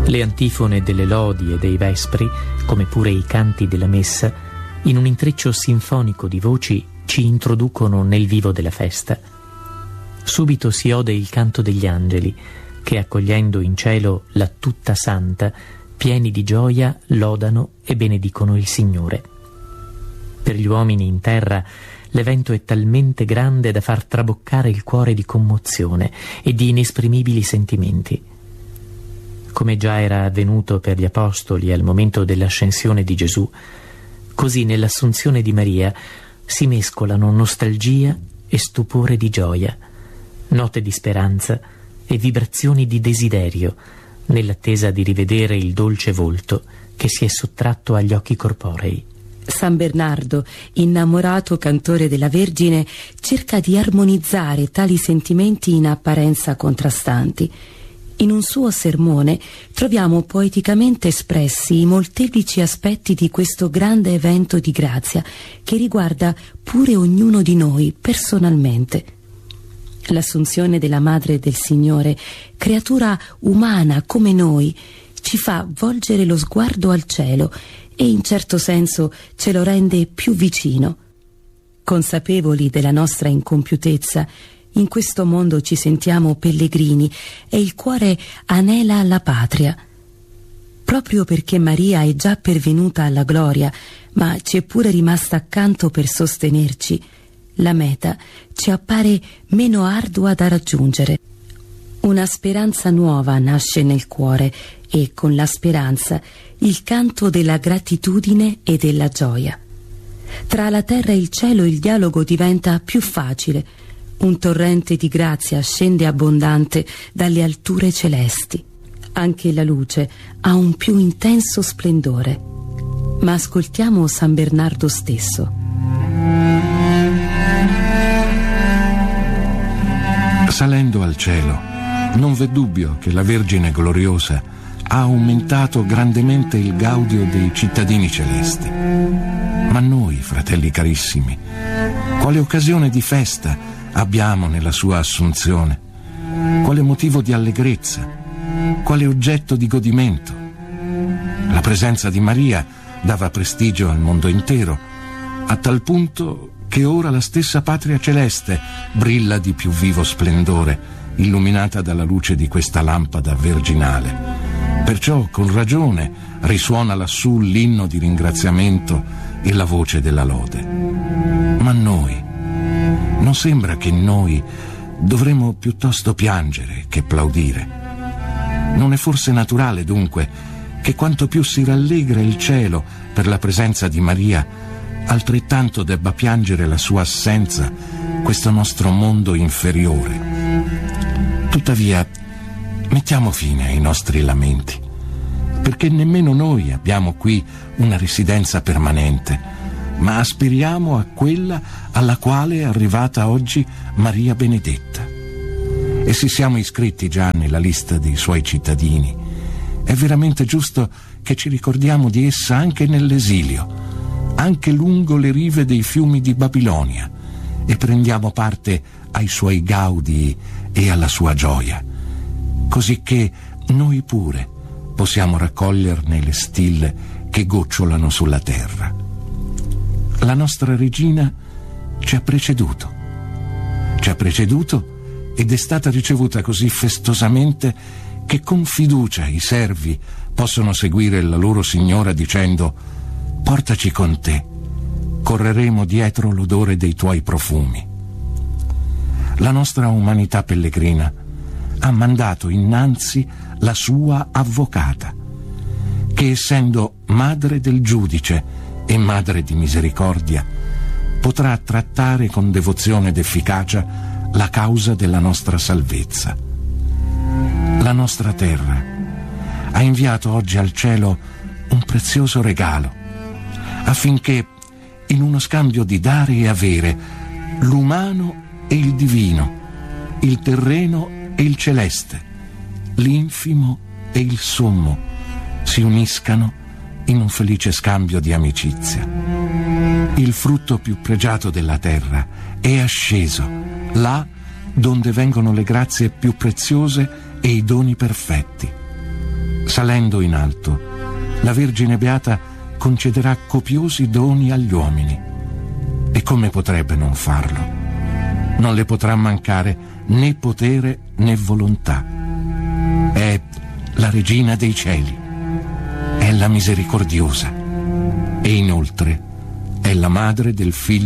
Le antifone delle lodi e dei vespri, come pure i canti della messa, in un intreccio sinfonico di voci ci introducono nel vivo della festa. Subito si ode il canto degli angeli, che accogliendo in cielo la tutta santa, pieni di gioia, lodano e benedicono il Signore. Per gli uomini in terra l'evento è talmente grande da far traboccare il cuore di commozione e di inesprimibili sentimenti. Come già era avvenuto per gli apostoli al momento dell'ascensione di Gesù, così nell'assunzione di Maria si mescolano nostalgia e stupore di gioia, note di speranza e vibrazioni di desiderio, nell'attesa di rivedere il dolce volto che si è sottratto agli occhi corporei. San Bernardo, innamorato cantore della Vergine, cerca di armonizzare tali sentimenti in apparenza contrastanti. In un suo sermone troviamo poeticamente espressi i molteplici aspetti di questo grande evento di grazia che riguarda pure ognuno di noi personalmente. L'assunzione della Madre del Signore, creatura umana come noi, ci fa volgere lo sguardo al cielo e in certo senso ce lo rende più vicino. Consapevoli della nostra incompiutezza, in questo mondo ci sentiamo pellegrini e il cuore anela alla patria. Proprio perché Maria è già pervenuta alla gloria, ma ci è pure rimasta accanto per sostenerci, la meta ci appare meno ardua da raggiungere. Una speranza nuova nasce nel cuore e con la speranza il canto della gratitudine e della gioia. Tra la terra e il cielo il dialogo diventa più facile. Un torrente di grazia scende abbondante dalle alture celesti. Anche la luce ha un più intenso splendore. Ma ascoltiamo San Bernardo stesso. Salendo al cielo, non v'è dubbio che la Vergine gloriosa ha aumentato grandemente il gaudio dei cittadini celesti. Ma noi, fratelli carissimi, quale occasione di festa abbiamo nella sua assunzione? Quale motivo di allegrezza? Quale oggetto di godimento? La presenza di Maria dava prestigio al mondo intero, a tal punto che ora la stessa patria celeste brilla di più vivo splendore, illuminata dalla luce di questa lampada virginale. Perciò, con ragione, risuona lassù l'inno di ringraziamento e la voce della lode. Ma noi, non sembra che noi dovremmo piuttosto piangere che plaudire? Non è forse naturale, dunque, che quanto più si rallegra il cielo per la presenza di Maria, altrettanto debba piangere la sua assenza, questo nostro mondo inferiore? Tuttavia, mettiamo fine ai nostri lamenti, perché nemmeno noi abbiamo qui una residenza permanente, ma aspiriamo a quella alla quale è arrivata oggi Maria Benedetta. E se siamo iscritti già nella lista dei suoi cittadini, è veramente giusto che ci ricordiamo di essa anche nell'esilio, anche lungo le rive dei fiumi di Babilonia, e prendiamo parte ai suoi gaudi e alla sua gioia, così che noi pure possiamo raccoglierne le stille che gocciolano sulla terra. La nostra regina ci ha preceduto ed è stata ricevuta così festosamente che con fiducia i servi possono seguire la loro signora dicendo: portaci con te, correremo dietro l'odore dei tuoi profumi. La nostra umanità pellegrina ha mandato innanzi la sua avvocata, che essendo madre del giudice e madre di misericordia, potrà trattare con devozione ed efficacia la causa della nostra salvezza. La nostra terra ha inviato oggi al cielo un prezioso regalo, affinché, in uno scambio di dare e avere, l'umano e il divino, il terreno e il celeste, l'infimo e il sommo si uniscano in un felice scambio di amicizia. Il frutto più pregiato della terra è asceso là donde vengono le grazie più preziose e i doni perfetti. Salendo in alto, la Vergine Beata concederà copiosi doni agli uomini. E come potrebbe non farlo? Non le potrà mancare né potere né volontà. È la Regina dei Cieli, è la Misericordiosa e inoltre è la madre del Figlio